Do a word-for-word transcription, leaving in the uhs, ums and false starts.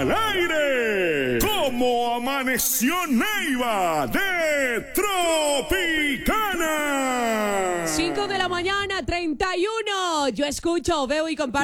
al aire. ¿Cómo amaneció Neiva de Tropicana? cinco de la mañana, treinta y uno. Yo escucho, veo y comparto